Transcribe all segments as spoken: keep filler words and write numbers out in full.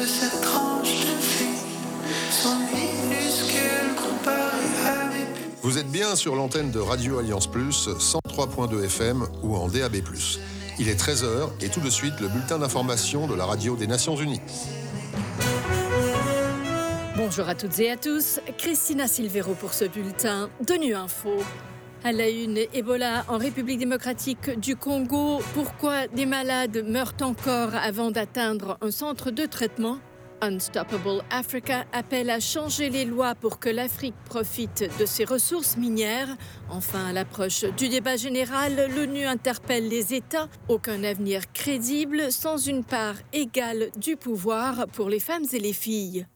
de cette tranche de vie sont minuscules comparées à mes pupilles. Vous êtes bien sur l'antenne de Radio Alliance Plus, cent trois virgule deux F M ou en D A B plus. Il est treize heures et tout de suite le bulletin d'information de la radio des Nations Unies. Bonjour à toutes et à tous, Christina Silvero pour ce bulletin de Nu Info. À la une, Ebola en République démocratique du Congo. Pourquoi des malades meurent encore avant d'atteindre un centre de traitement ? Unstoppable Africa appelle à changer les lois pour que l'Afrique profite de ses ressources minières. Enfin, à l'approche du débat général, l'ONU interpelle les États. Aucun avenir crédible sans une part égale du pouvoir pour les femmes et les filles.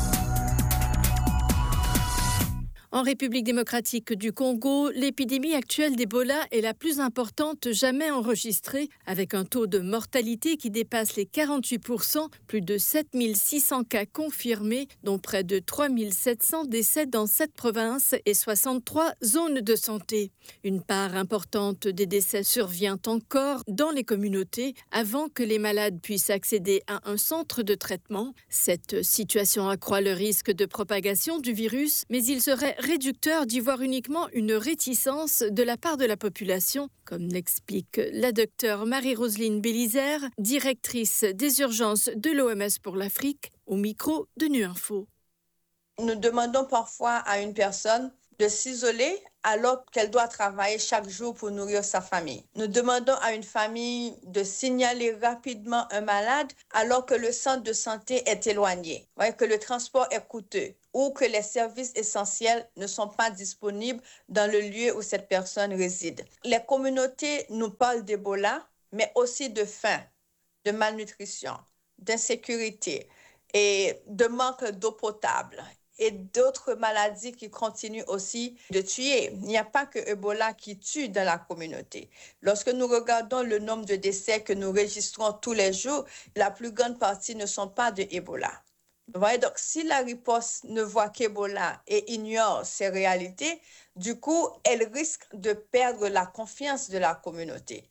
En République démocratique du Congo, l'épidémie actuelle d'Ebola est la plus importante jamais enregistrée, avec un taux de mortalité qui dépasse les quarante-huit pour cent, plus de sept mille six cents cas confirmés, dont près de trois mille sept cents décès dans sept provinces et soixante-trois zones de santé. Une part importante des décès survient encore dans les communautés avant que les malades puissent accéder à un centre de traitement. Cette situation accroît le risque de propagation du virus, mais il serait réducteur d'y voir uniquement une réticence de la part de la population, comme l'explique la docteure Marie-Roseline Bélizaire, directrice des urgences de l'O M S pour l'Afrique, au micro de Nu Info. Nous demandons parfois à une personne de s'isoler alors qu'elle doit travailler chaque jour pour nourrir sa famille. Nous demandons à une famille de signaler rapidement un malade alors que le centre de santé est éloigné, que le transport est coûteux ou que les services essentiels ne sont pas disponibles dans le lieu où cette personne réside. Les communautés nous parlent d'Ebola, mais aussi de faim, de malnutrition, d'insécurité et de manque d'eau potable et d'autres maladies qui continuent aussi de tuer. Il n'y a pas que Ebola qui tue dans la communauté. Lorsque nous regardons le nombre de décès que nous registrons tous les jours, la plus grande partie ne sont pas de Ebola. Vous voyez, donc si la riposte ne voit qu'Ebola et ignore ces réalités, du coup, elle risque de perdre la confiance de la communauté.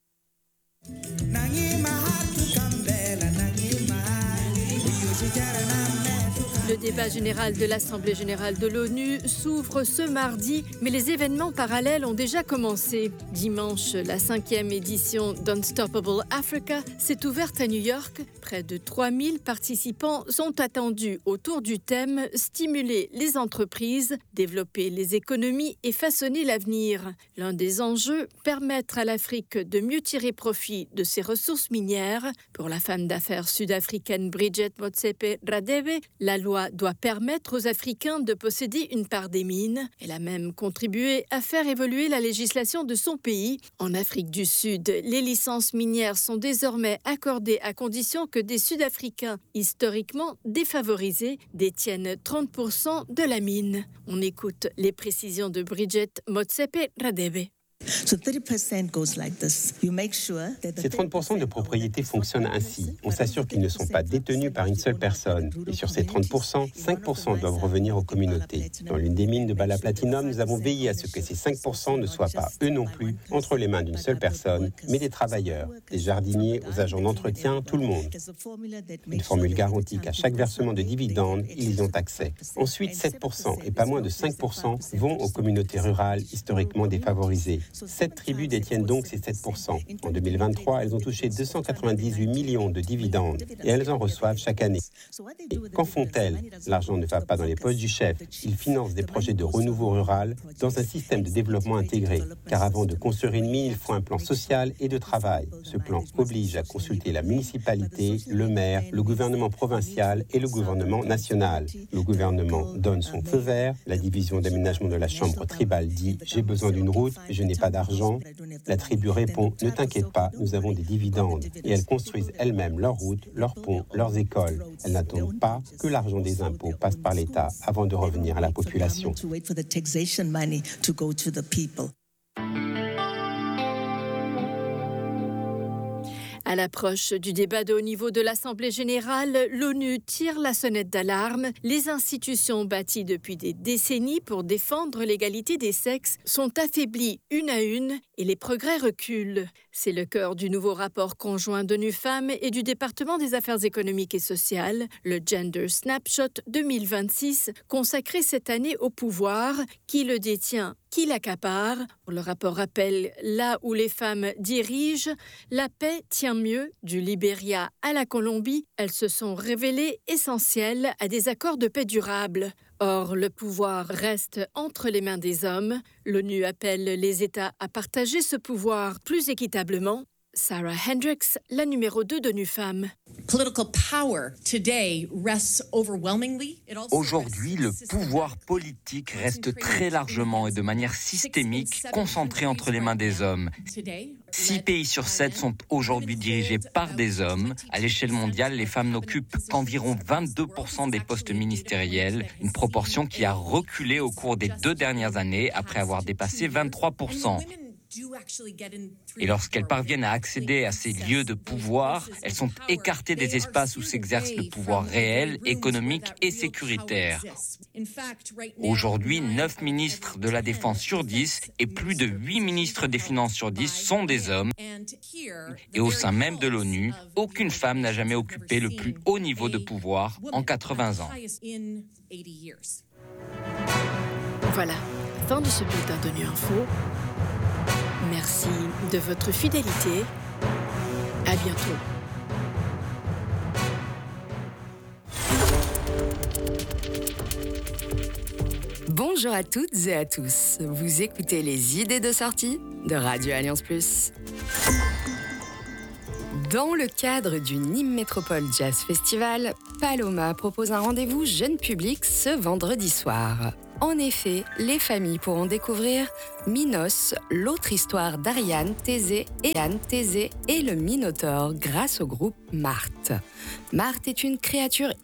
Le débat général de l'Assemblée générale de l'ONU s'ouvre ce mardi, mais les événements parallèles ont déjà commencé. Dimanche, la cinquième édition d'Unstoppable Africa s'est ouverte à New York. Près de trois mille participants sont attendus autour du thème « Stimuler les entreprises, développer les économies et façonner l'avenir ». L'un des enjeux, permettre à l'Afrique de mieux tirer profit de ses ressources minières. Pour la femme d'affaires sud-africaine Bridget Motsepe Radebe, la loi doit permettre aux Africains de posséder une part des mines. Elle a même contribué à faire évoluer la législation de son pays. En Afrique du Sud, les licences minières sont désormais accordées à condition que des Sud-Africains historiquement défavorisés détiennent trente pour cent de la mine. On écoute les précisions de Bridget Motsepe Radebe. Ces trente pour cent de propriétés fonctionnent ainsi. On s'assure qu'ils ne sont pas détenus par une seule personne. Et sur ces trente pour cent, cinq pour cent doivent revenir aux communautés. Dans l'une des mines de Bala Platinum, nous avons veillé à ce que ces cinq pour cent ne soient pas, eux non plus, entre les mains d'une seule personne, mais des travailleurs, des jardiniers aux agents d'entretien, tout le monde. Une formule garantit qu'à chaque versement de dividendes, ils y ont accès. Ensuite, sept pour cent et pas moins de cinq pour cent vont aux communautés rurales historiquement défavorisées. Sept tribus détiennent donc ces sept pour cent. En deux mille vingt-trois, elles ont touché deux cent quatre-vingt-dix-huit millions de dividendes et elles en reçoivent chaque année. Et qu'en font-elles ? L'argent ne va pas dans les poches du chef. Ils financent des projets de renouveau rural dans un système de développement intégré. Car avant de construire une mine, il faut un plan social et de travail. Ce plan oblige à consulter la municipalité, le maire, le gouvernement provincial et le gouvernement national. Le gouvernement donne son feu vert. La division d'aménagement de la chambre tribale dit « J'ai besoin d'une route, je n'ai pas d'argent ». La tribu répond « Ne t'inquiète pas, nous avons des dividendes ». Et elles construisent elles-mêmes leurs routes, leurs ponts, leurs écoles. Elles n'attendent pas que l'argent des impôts passe par l'État avant de revenir à la population. À l'approche du débat de haut niveau de l'Assemblée générale, l'ONU tire la sonnette d'alarme. Les institutions bâties depuis des décennies pour défendre l'égalité des sexes sont affaiblies une à une et les progrès reculent. C'est le cœur du nouveau rapport conjoint d'ONU Femmes et du département des Affaires économiques et sociales, le Gender Snapshot deux mille vingt-six, consacré cette année au pouvoir, qui le détient, qui l'accapare. Le rapport rappelle là où les femmes dirigent, la paix tient mieux. Du Libéria à la Colombie, elles se sont révélées essentielles à des accords de paix durables. Or, le pouvoir reste entre les mains des hommes. L'ONU appelle les États à partager ce pouvoir plus équitablement. Sarah Hendricks, la numéro deux d'ONU Femmes. Aujourd'hui, le pouvoir politique reste très largement et de manière systémique concentré entre les mains des hommes. Six pays sur sept sont aujourd'hui dirigés par des hommes. À l'échelle mondiale, les femmes n'occupent qu'environ vingt-deux pour cent des postes ministériels, une proportion qui a reculé au cours des deux dernières années après avoir dépassé vingt-trois pour cent. Et lorsqu'elles parviennent à accéder à ces lieux de pouvoir, elles sont écartées des espaces où s'exerce le pouvoir réel, économique et sécuritaire. Aujourd'hui, neuf ministres de la Défense sur dix et plus de huit ministres des Finances sur dix sont des hommes. Et au sein même de l'ONU, aucune femme n'a jamais occupé le plus haut niveau de pouvoir en quatre-vingts ans. Voilà, fin de ce bulletin d'ONU Info. Merci de votre fidélité. À bientôt. Bonjour à toutes et à tous. Vous écoutez les idées de sortie de Radio Alliance Plus. Dans le cadre du Nîmes Métropole Jazz Festival, Paloma propose un rendez-vous jeune public ce vendredi soir. En effet, les familles pourront découvrir Minos, l'autre histoire d'Ariane, Thésée et Anne Thésée et le Minotaure grâce au groupe Marthe. Marthe est une créature